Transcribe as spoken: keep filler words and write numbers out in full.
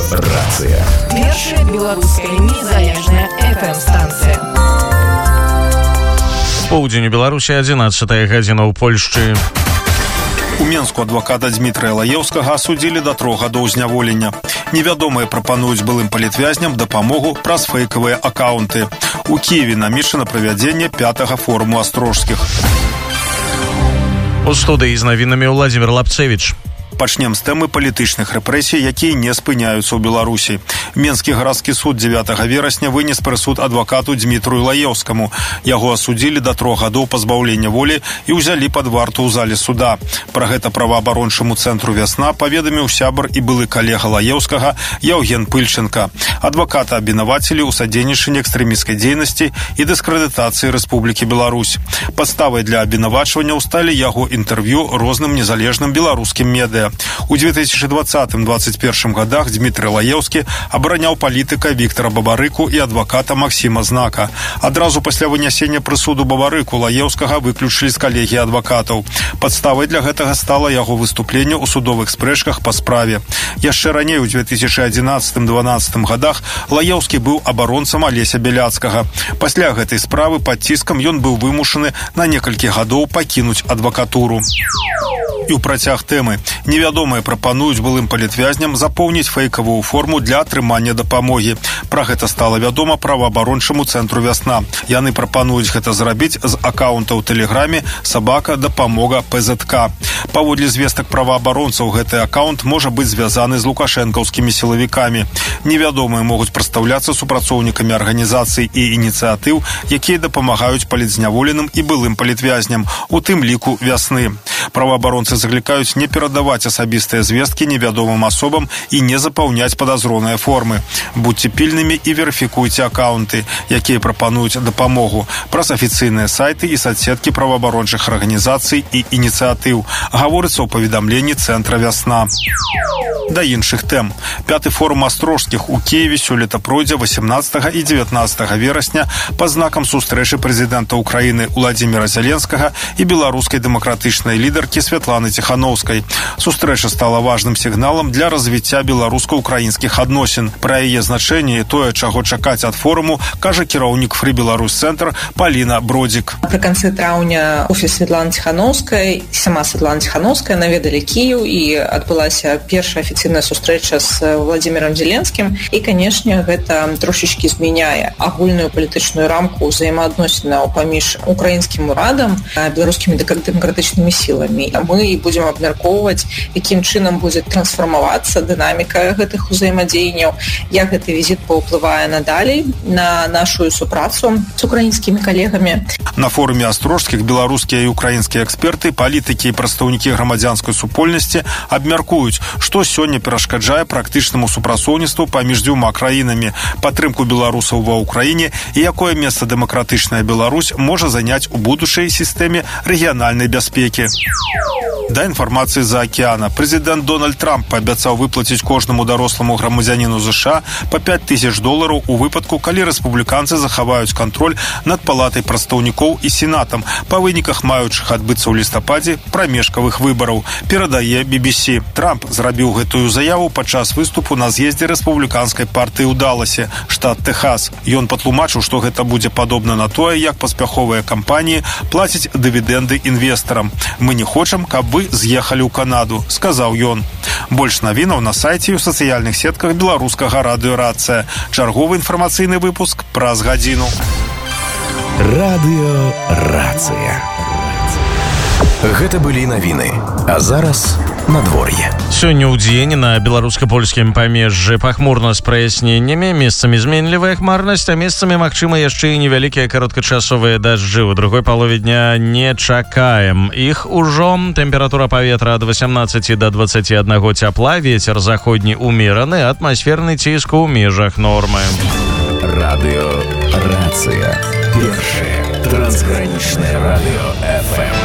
Рацыя. Першая беларуская незалежная эф эм-станцыя. Поўдзень у Беларусі, адзінаццатая гадзіна ў Польшчы. У Менску адваката Дмітрыя Лаеўскага асудзілі да трох гадоў зняволення. Невядомыя прапануюць былым палітвязням дапамогу праз фэйкавыя акаунты. У Кіеве намешчана правядзенне пятага форуму астрожскіх. У студыі з навінамі Владзімір Лапцевіч. Пачнем з тэмы палітычных рэпрэсій, якія не спыняюцца ў Беларусі. Менскі гарадскі суд дзевятага верасня вынес прысуд адвакату Дмітрую Лаеўскаму. Яго асудзілі да трох гадоў пазбаўлення волі і ўзялі пад варту ў зале суда. Пра гэта праваабарончаму цэнтру «Вясна» паведаміў сябар і былы калега Лаеўскага Яўген Пыльченка. Адваката абвінавацілі ў садзейнічанні экстрэмісцкай дзейнасці і дыскрэдытацыі Рэспублікі Беларусь. Падставай для абвінавачванняў сталі яго інтэрв'ю розным незалежным беларускім медыа. У две тысячи двадцатым — двадцать первым годах Дмитрий Лаеўскі абараняў палітыка Віктора Бабарыку і адваката Максима Знака. Адразу пасля вынясення прысуду Бабарыку Лаеўскага выключылі з калегіі адвакатаў. Падставай для гэтага стала яго выступленне ў судовых спрэчках па справе. Яшчэ раней у две тысячи одиннадцатым — дванаццатым годах Лаеўскі быў абаронцам Алеся Бяляцкага. Пасля гэтай справы пад ціскам ён быў вымушаны на некалькі гадоў пакінуць адвакатуру. І ў працяг тэмы. Невядомыя прапануюць былым палітвязням запоўніць фэйкавую форму для атрымання дапамогі. Пра гэта стала вядома праваабарончаму цэнтру «Вясна». Яны прапануюць гэта зрабіць з акаунта ў тэлеграме «Сабака дапамога пэ зэт ка». Паводле звестак праваабаронцаў, гэты акаунт можа быць звязаны з лукашэнкаўскімі сілавікамі. Невядомыя могуць прадстаўляцца супрацоўнікамі арганізацый і ініцыятыў, якія дапамагаюць палітзняволеным і былым палітвязням, у тым ліку «Вясны». Праваабаронцы заклікаюць не перадаваць асабістыя звесткі невядомым асобам і не запаўняць падазроныя формы. Будьце пільнымі і верыфікуйце акаунты, якія прапануюць дапамогу, праз афіцыйныя сайты і соцсеткі праваабарончых арганізацый і ініцыятыў. Гаворыцца ў паведамленні цэнтра «Вясна». Да іншых тэм. Пяты форум астрожскіх у Киеве сёлета пройдзе восемнадцатага і дзевятнаццатага верасня па знакам сустрэчы прэзідэнта Украіны Владзіміра Зеленскага і беларускай дэмакратычнай лідаркі Святланы Ціханаўскай. Сустрэча стала важным сігналам для развіцця беларуска-украінскіх адносін. Пра яе значэнне і тое, чаго чакаць ад форуму, кажа кіраўнік Фрі Беларусь Цэнтр Паліна Бродзік. Пры канцы траўня офіс Святланы Ціханаўскай, сама Святлана Ціханаўская наведалі Кіеў і адбылася першая афіцыйная сустрэча з Владзімірам Зеленскім. І, канешне, гэта трошечкі змяняе агульную палітычную рамку ўзаемаадносінаў паміж украінскім урадам і беларускімі дэмакратычнымі сіламі. Мы будзем абмяркоўваць, якім чынам будзе трансфармавацца дынаміка гэтых узаемадзеянняў, як гэты візіт паўплывае надалей на нашу супрацу з украінскімі калегамі. На форуме астрожскіх беларускія і украінскія эксперты, палітыкі і прадстаўнікі грамадзянскай супольнасці абмяркуюць, што сёння перашкаджае практычнаму супрацоўніцтву паміж дзвюма краінамі, падтрымку беларусаў ва ўкраіне і якое месца дэмакратычная Беларусь можа заняць у будучай сістэме рэгіянальнай бяспекі. Да інфармацыі з-за акеана. Прэзідэнт Дональд Трамп паабяцаў выплаціць кожнаму даросламу грамадзяніну ЗША па пяць тысяч долараў у выпадку, калі рэспубліканцы захаваюць кантроль над палатай прадстаўнікоў і сенатам па выніках маючых адбыцца ў лістападзе прамежкавых выбараў, перадае би би сі. Трамп зрабіў гэтую заяву падчас выступу на з'ездзе рэспубліканскай партыі ў Даласе, штат Тэхас. Ён патлумачыў, што гэта будзе падобна на тое, як паспяховыя кампаніі плацяць дывідэнды інвестарам. Мы не хочам, каб вы з'ехалі ў Канаду, сказаў ён. Больш навінаў на сайце і ў сацыяльных сетках беларускага радыё «Рацыя». Чарговы інфармацыйны выпуск праз гадзіну. Радыё «Рацыя». Гэта былі навіны. А зараз надвор'е. Сёння ў дзень на беларуска-польскім памежжы пахмурна з праясненнямі, месцамі зменлівая хмарнасць, а месцамі магчыма яшчэ і невялікія кароткачасовыя дажджы. У другой палове дня не чакаем. Іх ужо. Тэмпература паветра ад васямнаццаці да дваццаці аднаго цяпла, вецер заходні умераны, атмасферны ціск у межах нормы. Радыё «Рацыя». Першае трансгранічнае радыё эф эм.